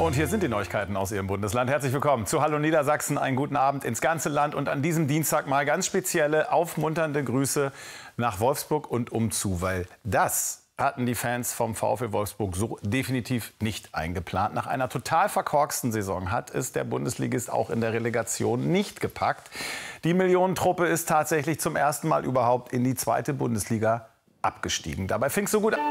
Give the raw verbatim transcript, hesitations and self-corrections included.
Und hier sind die Neuigkeiten aus Ihrem Bundesland. Herzlich willkommen zu Hallo Niedersachsen. Einen guten Abend ins ganze Land. Und an diesem Dienstag mal ganz spezielle, aufmunternde Grüße nach Wolfsburg und umzu. Weil das hatten die Fans vom VfL Wolfsburg so definitiv nicht eingeplant. Nach einer total verkorksten Saison hat es der Bundesligist auch in der Relegation nicht gepackt. Die Millionentruppe ist tatsächlich zum ersten Mal überhaupt in die zweite Bundesliga abgestiegen. Dabei fing es so gut an.